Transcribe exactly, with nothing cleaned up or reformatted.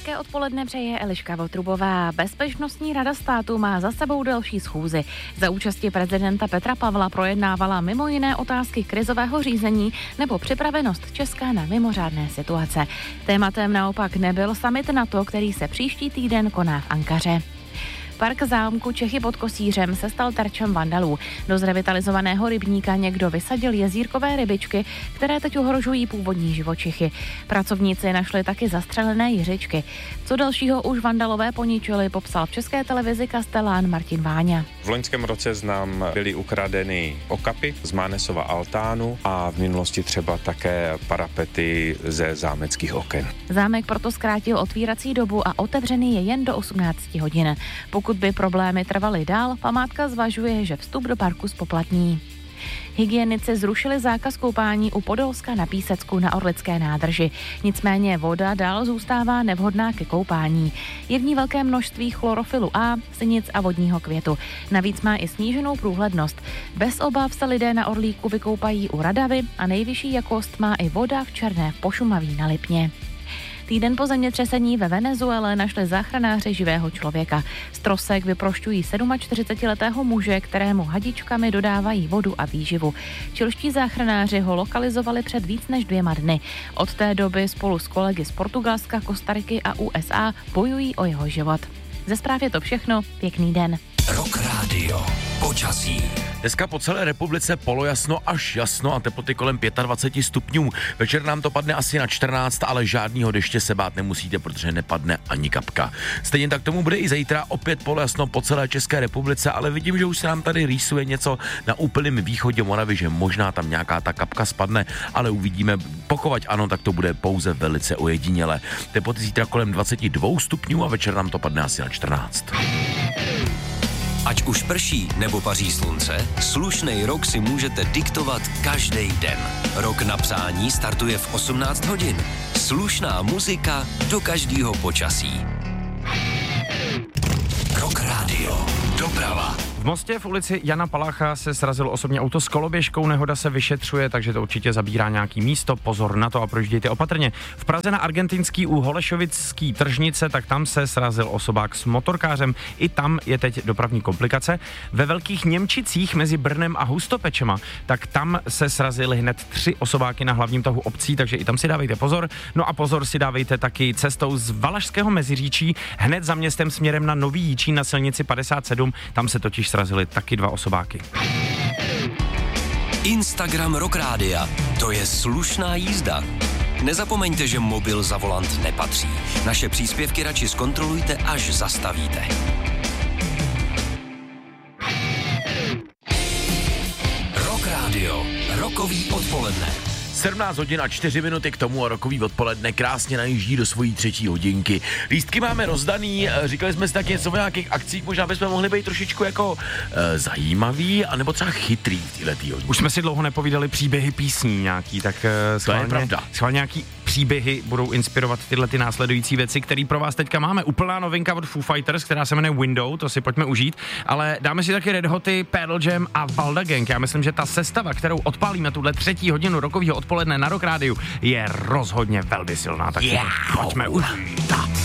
Hezké odpoledne přeje Eliška Votrubová. Bezpečnostní rada státu má za sebou další schůzi. Za účasti prezidenta Petra Pavla projednávala mimo jiné otázky krizového řízení nebo připravenost Česka na mimořádné situace. Tématem naopak nebyl summit NATO, který se příští týden koná v Ankaře. Park zámku Čechy pod Kosířem se stal terčem vandalů. Do zrevitalizovaného rybníka někdo vysadil jezírkové rybičky, které teď ohrožují původní živočichy. Pracovníci našli taky zastřelené jiřičky. Co dalšího už vandalové poničili, popsal v České televizi kastelán Martin Váňa. V loňském roce nám byly ukradeny okapy z Mánesova altánu a v minulosti třeba také parapety ze zámeckých oken. Zámek proto zkrátil otvírací dobu a otevřený je jen do osmnácti hodin. Pokud by problémy trvaly dál, památka zvažuje, že vstup do parku zpoplatní. Hygienici zrušili zákaz koupání u Podolska na Písecku na Orlické nádrži. Nicméně voda dál zůstává nevhodná ke koupání. Je v ní velké množství chlorofilu A, sinic a vodního květu. Navíc má i sníženou průhlednost. Bez obav se lidé na Orlíku vykoupají u Radavy a nejvyšší jakost má i voda v Černé v Pošumaví na Lipně. Týden po zemětřesení ve Venezuele našli záchranáři živého člověka. Z trosek vyprošťují čtyřicetisedmiletého muže, kterému hadičkami dodávají vodu a výživu. Čilští záchranáři ho lokalizovali před víc než dvěma dny. Od té doby spolu s kolegy z Portugalska, Kostariky a U S A bojují o jeho život. Ze zpráv je to všechno. Pěkný den. Rock Radio. Počasí. Dneska po celé republice polojasno až jasno a teploty kolem dvacet pět stupňů. Večer nám to padne asi na čtrnáct, ale žádnýho deště se bát nemusíte, protože nepadne ani kapka. Stejně tak tomu bude i zítra, opět polojasno po celé České republice, ale vidím, že už se nám tady rýsuje něco na úplném východě Moravy, že možná tam nějaká ta kapka spadne, ale uvidíme. Pokud ano, tak to bude pouze velice ojediněle. Teploty zítra kolem dvacet dva stupňů a večer nám to padne asi na čtrnáct. Ať už prší nebo paří slunce, slušnej rok si můžete diktovat každý den. Rok na přání startuje v osmnáct hodin. Slušná muzika do každého počasí. Rock Radio. Doprava. V Mostě v ulici Jana Palacha se srazilo osobně auto s koloběžkou, nehoda se vyšetřuje, takže to určitě zabírá nějaký místo, pozor na to a projíždějte opatrně. V Praze na Argentinský u Holešovický tržnice, tak tam se srazil osobák s motorkářem, i tam je teď dopravní komplikace. Ve Velkých Němčicích mezi Brnem a Hustopečema, tak tam se srazily hned tři osobáky na hlavním tahu obcí, takže i tam si dávejte pozor. No a pozor si dávejte taky cestou z Valašského Meziříčí, hned za městem směrem na Nový Jičín na silnici padesát sedm, tam se totiž srazily taky dva osobáky. Instagram Rock Rádia. To je slušná jízda. Nezapomeňte, že mobil za volant nepatří. Naše příspěvky radši zkontrolujte, až zastavíte. Rock Radio. Rokový odpoledne. sedmnáct hodin a čtyři minuty k tomu a rokový odpoledne krásně najíždí do svojí třetí hodinky. Lístky máme rozdaný, říkali jsme si tak něco o nějakých akcích, možná bychom mohli být trošičku jako e, zajímavý, anebo třeba chytrý v této hodině. Už jsme si dlouho nepovídali příběhy písní nějaký, tak e, schválně, to je pravda. schválně nějaký příběhy budou inspirovat tyhle ty následující věci, které pro vás teďka máme. Úplná novinka od Foo Fighters, která se jmenuje Window, to si pojďme užít, ale dáme si taky Red Hoty, Pearl Jam a Valda Gang. Já myslím, že ta sestava, kterou odpálíme tuhle třetí hodinu rokového odpoledne na Rock Rádiu, je rozhodně velmi silná, tak si yeah. to pojďme užít.